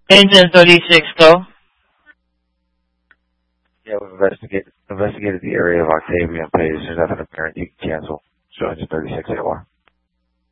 Engine 36, go. Yeah, we've investigated the area of Octavia and Page. There's nothing apparent you can cancel. So engine 36 AOR.